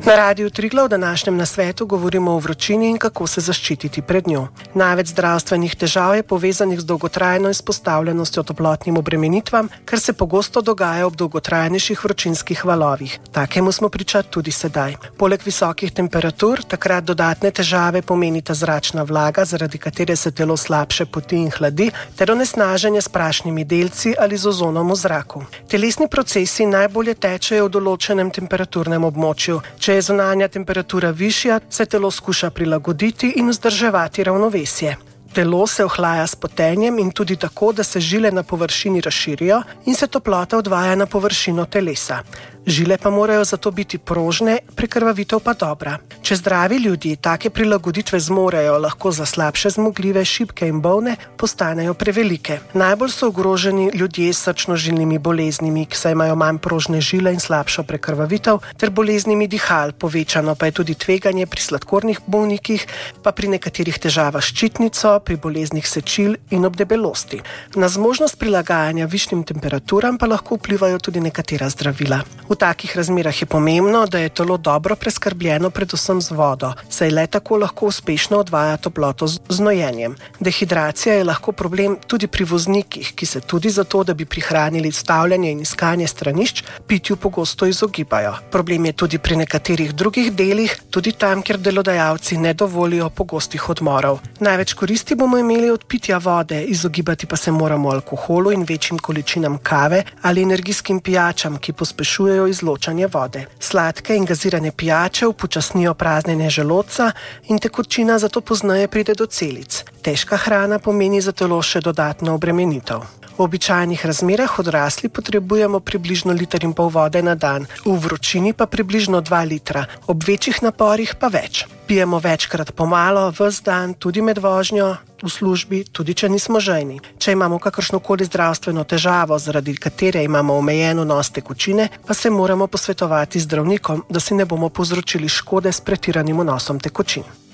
Na Radiu Triglav v današnjem nasvetu govorimo o vročini in kako se zaščititi pred njo. Največ zdravstvenih težav je povezanih z dolgotrajno izpostavljenostjo toplotnim obremenitvam, kar se pogosto dogaja ob dolgotrajnejših vročinskih valovih. Takemu smo priča tudi sedaj. Poleg visokih temperatur takrat dodatne težave pomenita zračna vlaga, zaradi katere se telo slabše poti in hladi, ter onesnaženje s prašnimi delci ali z ozonom v zraku. Telesni procesi najbolje tečejo v določenem temperaturnem območju. Če je zunanja temperatura višja, se telo skuša prilagoditi in vzdrževati ravnovesje. Telo se ohlaja s potenjem in tudi tako, da se žile na površini razširijo in se toplota odvaja na površino telesa. Žile pa morajo zato biti prožne, prekrvavitev pa dobra. Če zdravi ljudje take prilagoditve zmorejo, lahko za slabše zmogljive, šibke in bolne postanejo prevelike. Najbolj so ogroženi ljudje s srčno-žilnimi boleznimi, saj imajo manj prožne žile in slabšo prekrvavitev, ter boleznimi dihal. Povečano pa je tudi tveganje pri sladkornih bolnikih, pa pri nekaterih težavah s ščitnico, pri boleznih sečil in ob debelosti. Na zmožnost prilagajanja višjim temperaturam pa lahko vplivajo tudi nekatera zdravila. V takih razmerah je pomembno, da je telo dobro preskrbljeno predvsem z vodo, saj le tako lahko uspešno odvaja toploto z znojenjem. Dehidracija je lahko problem tudi pri voznikih, ki se tudi zato, da bi prihranili stavljanje in iskanje stranišč, pitju pogosto izogibajo. Problem je tudi pri nekaterih drugih delih, tudi tam, kjer delodajalci ne dovolijo pogostih odmorov. Največ koristi bomo imeli od pitja vode, izogibati pa se moramo alkoholu in večjim količinam kave ali energijskim pijačam, ki pospešujejo izločanje vode. Sladke in gazirane pijače upočasnijo praznjenje želodca in tekočina zato pozneje pride do celic. Težka hrana pomeni za telo še dodatno obremenitev. V običajnih razmerah odrasli potrebujemo približno 1,5 litra vode na dan, v vročini pa približno 2 litra, ob večjih naporih pa več. Pijemo večkrat pomalo, ves dan, tudi med vožnjo, v službi, tudi če nismo žejni. Če imamo kakršnokoli zdravstveno težavo, zaradi katere imamo omejen vnos tekočine, pa se moramo posvetovati z zdravnikom, da si ne bomo povzročili škode s pretiranim vnosom tekočin.